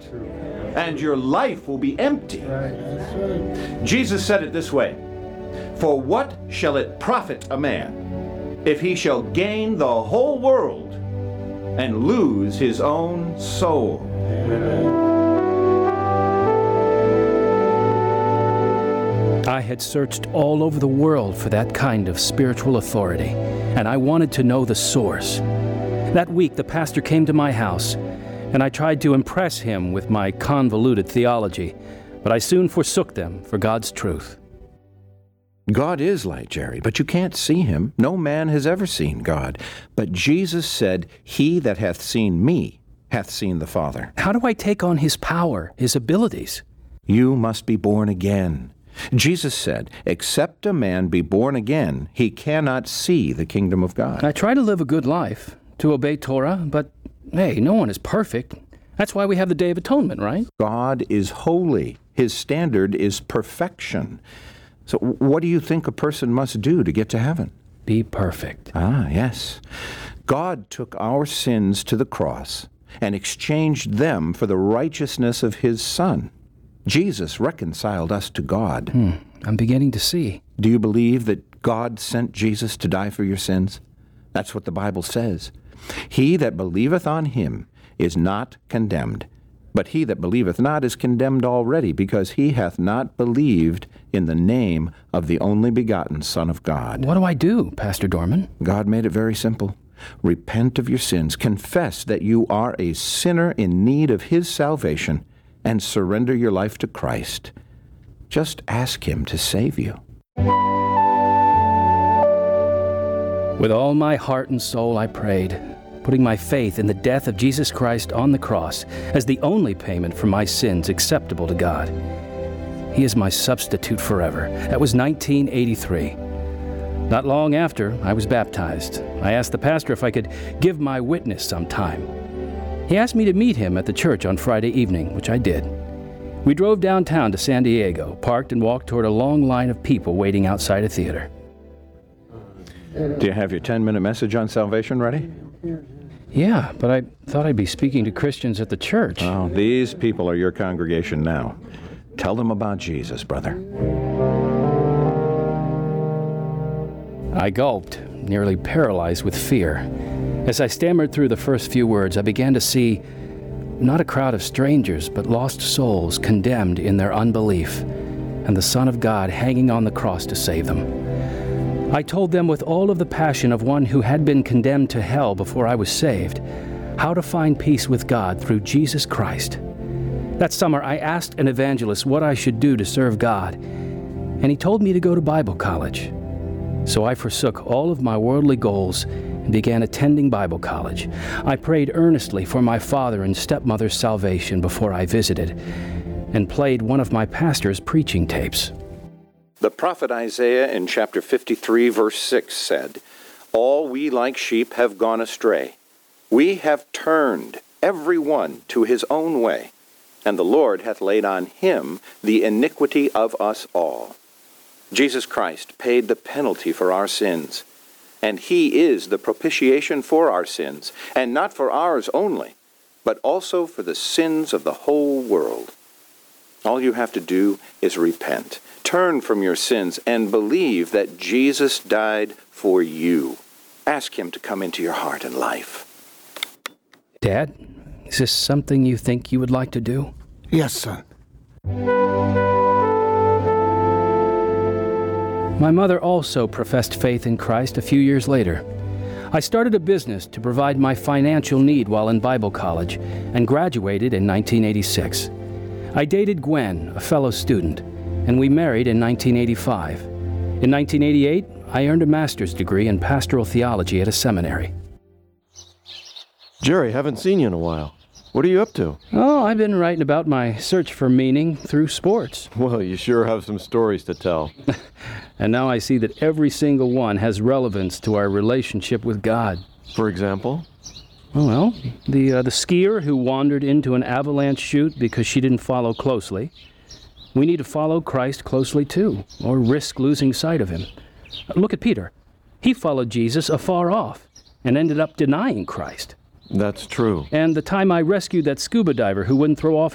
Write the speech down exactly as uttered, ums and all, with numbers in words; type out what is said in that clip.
and your life will be empty. Right. That's right. Jesus said it this way, "For what shall it profit a man if he shall gain the whole world and lose his own soul?" I had searched all over the world for that kind of spiritual authority, and I wanted to know the source. That week, the pastor came to my house, and I tried to impress him with my convoluted theology, but I soon forsook them for God's truth. God is light, Jerry, but you can't see him. No man has ever seen God. But Jesus said, "He that hath seen me hath seen the Father." How do I take on his power, his abilities? You must be born again. Jesus said, "Except a man be born again, he cannot see the kingdom of God." I try to live a good life, to obey Torah, but hey, no one is perfect. That's why we have the Day of Atonement, right? God is holy. His standard is perfection. So what do you think a person must do to get to heaven? Be perfect. Ah, yes. God took our sins to the cross and exchanged them for the righteousness of his Son. Jesus reconciled us to God. Hmm, I'm beginning to see. Do you believe that God sent Jesus to die for your sins? That's what the Bible says. He that believeth on him is not condemned, but he that believeth not is condemned already, because he hath not believed in the name of the only begotten Son of God. What do I do, Pastor Dorman? God made it very simple. Repent of your sins, confess that you are a sinner in need of his salvation, and surrender your life to Christ. Just ask him to save you. With all my heart and soul I prayed, putting my faith in the death of Jesus Christ on the cross as the only payment for my sins acceptable to God. He is my substitute forever. That was nineteen eighty-three. Not long after, I was baptized. I asked the pastor if I could give my witness sometime. He asked me to meet him at the church on Friday evening, which I did. We drove downtown to San Diego, parked and walked toward a long line of people waiting outside a theater. Do you have your ten-minute message on salvation ready? Yeah, but I thought I'd be speaking to Christians at the church. Oh, these people are your congregation now. Tell them about Jesus, brother. I gulped, nearly paralyzed with fear. As I stammered through the first few words, I began to see not a crowd of strangers, but lost souls condemned in their unbelief, and the Son of God hanging on the cross to save them. I told them with all of the passion of one who had been condemned to hell before I was saved, how to find peace with God through Jesus Christ. That summer, I asked an evangelist what I should do to serve God, and he told me to go to Bible college. So I forsook all of my worldly goals and began attending Bible college. I prayed earnestly for my father and stepmother's salvation before I visited, and played one of my pastor's preaching tapes. The prophet Isaiah in chapter fifty-three, verse six said, "All we like sheep have gone astray. We have turned every one to his own way, and the Lord hath laid on him the iniquity of us all." Jesus Christ paid the penalty for our sins, and he is the propitiation for our sins, and not for ours only, but also for the sins of the whole world. All you have to do is repent, turn from your sins, and believe that Jesus died for you. Ask him to come into your heart and life. Dad, is this something you think you would like to do? Yes, son. My mother also professed faith in Christ a few years later. I started a business to provide my financial need while in Bible college and graduated in nineteen eighty-six. I dated Gwen, a fellow student, and we married in nineteen eighty-five. In nineteen eighty-eight, I earned a master's degree in pastoral theology at a seminary. Jerry, haven't seen you in a while. What are you up to? Oh, I've been writing about my search for meaning through sports. Well, you sure have some stories to tell. And now I see that every single one has relevance to our relationship with God. For example? Oh, well, the, uh, the skier who wandered into an avalanche chute because she didn't follow closely. We need to follow Christ closely too, or risk losing sight of him. Look at Peter. He followed Jesus afar off and ended up denying Christ. That's true. And the time I rescued that scuba diver who wouldn't throw off